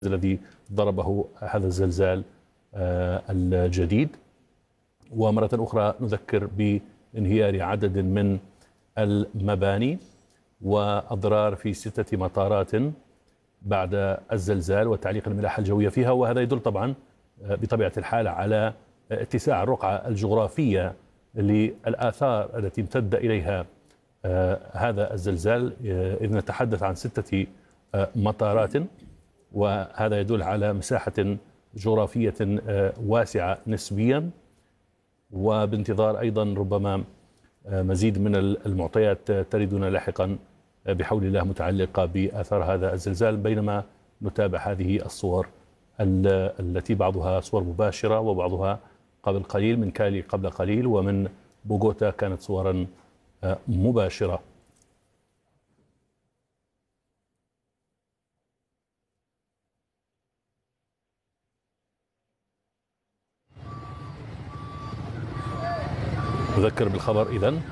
الذي ضربه هذا الزلزال الجديد. ومرة أخرى نذكر بانهيار عدد من المباني وأضرار في 6 مطارات بعد الزلزال وتعليق الملاحة الجوية فيها، وهذا يدل طبعا بطبيعة الحال على اتساع الرقعة الجغرافية للآثار التي امتد إليها هذا الزلزال، إذ نتحدث عن 6 مطارات، وهذا يدل على مساحة جغرافية واسعة نسبيا. وبانتظار أيضا ربما مزيد من المعطيات تردنا لاحقا بحول الله متعلقة بآثار هذا الزلزال، بينما نتابع هذه الصور التي بعضها صور مباشرة وبعضها قبل قليل من كالي قبل قليل، ومن بوغوتا كانت صورا مباشرة. أذكر بالخبر إذن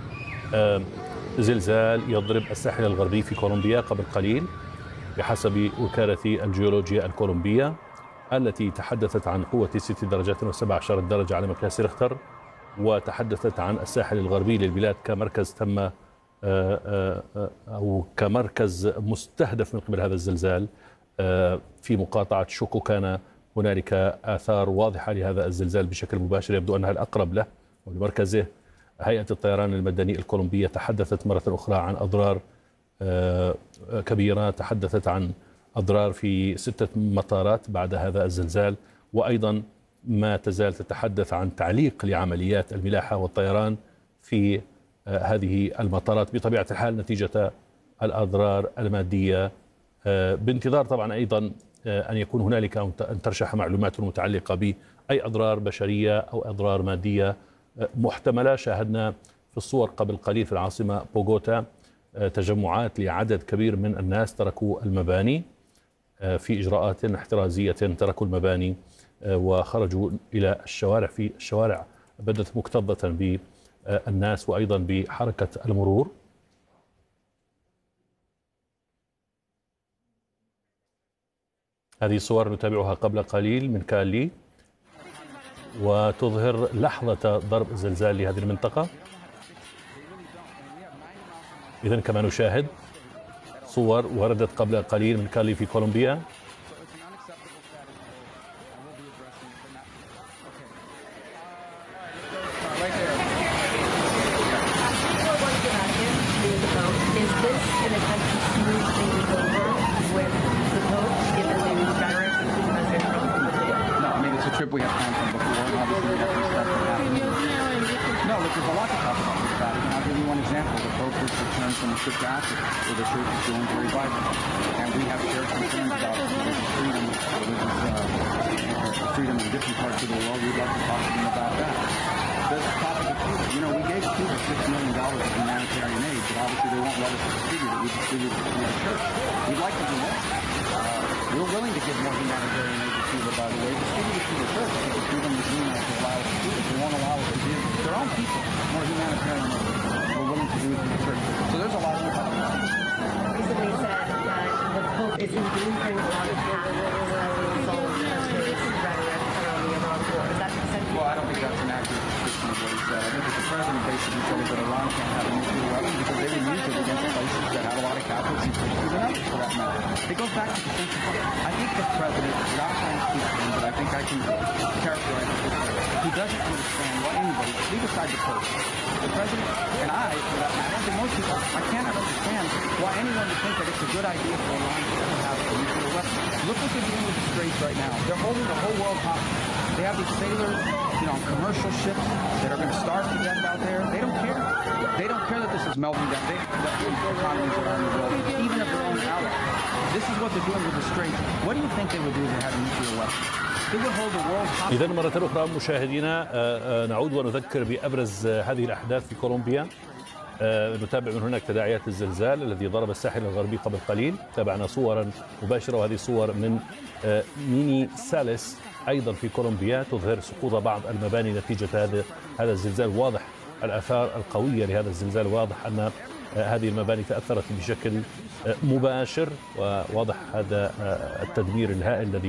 زلزال يضرب الساحل الغربي في كولومبيا قبل قليل بحسب وكالة الجيولوجيا الكولومبية، التي تحدثت عن قوة 6 درجات و17 درجة على مقياس ريختر، وتحدثت عن الساحل الغربي للبلاد كمركز تم أو كمركز مستهدف من قبل هذا الزلزال. في مقاطعة شوكو كان هنالك آثار واضحة لهذا الزلزال بشكل مباشر، يبدو أنها الأقرب له ولمركزه. هيئة الطيران المدني الكولومبية تحدثت مرة أخرى عن أضرار كبيرة، تحدثت عن أضرار في 6 مطارات بعد هذا الزلزال، وأيضا ما تزال تتحدث عن تعليق لعمليات الملاحة والطيران في هذه المطارات بطبيعة الحال نتيجة الأضرار المادية، بانتظار طبعا أيضا أن يكون هنالك أو أن ترشح معلومات متعلقة بأي أضرار بشرية أو أضرار مادية محتملة. شاهدنا في الصور قبل قليل في العاصمة بوغوتا تجمعات لعدد كبير من الناس تركوا المباني في إجراءات احترازية، تركوا المباني وخرجوا إلى الشوارع. في الشوارع بدت مكتظة بالناس وأيضا بحركة المرور. هذه صور نتابعها قبل قليل من كالي وتظهر لحظة ضرب الزلزال لهذه المنطقة. إذن كما نشاهد صور وردت قبل قليل من كالي في كولومبيا. Trip we have planned from before, and obviously we have some stuff that happened. No, look, there's a lot to talk about it, and I'll give you one example. The boat was returned from the ship to Africa, where the church is doing very vibrant, and we have shared concerns about religious freedom, freedom in different parts of the world. We'd like to talk to them about that. There's the topic of Cuba. You know, we gave Cuba $6 million of humanitarian aid, but obviously they won't let us distribute it. We distribute it through our church. We'd like to do more. We're willing to give more humanitarian aid to Cuba, by the way, distribute it to the church, because the Cuban regime has to allow us to do it. They won't allow us to give their own people more humanitarian aid. We're willing to do it to the church. So there's a lot to talk about. Recently said that the Pope is endangering a lot of Catholics as a result of his rhetoric around the Iran war. Is that essentially? Well, I don't think that's an accurate description of what he said. I think that the president basically said that Iran can't have a nuclear weapon because they would use it against places that have a lot of Catholics and Christians and others, for that matter. It goes back to the central point. I think the president, without trying to speak for him, but I think I can characterize it this way. He doesn't understand what anybody, leave aside the Pope, the president and I, for that matter, and most people, I cannot understand why anyone would think that it's a good idea for Iran to ever have a nuclear weapon. Look what they're doing with the Straits right now. They're holding the whole world hostage. They have these sailors, on commercial ships that are going to starve to death out there. They don't care. They don't care that this is melting down. The economies around the world, even if they're own allies. This is what they're doing with the Straits. What do you think they would do if they had a nuclear weapon? They would hold the world hostage. إذن مرة أخرى مشاهدينا نعود ونذكر بأبرز هذه الأحداث في كولومبيا. نتابع من هناك تداعيات الزلزال الذي ضرب الساحل الغربي قبل قليل. تابعنا صورا مباشرة، وهذه صور من ميني ساليس أيضا في كولومبيا تظهر سقوط بعض المباني نتيجة هذا الزلزال. واضح الآثار القوية لهذا الزلزال، واضح أن هذه المباني تأثرت بشكل مباشر، وواضح هذا التدمير الهائل الذي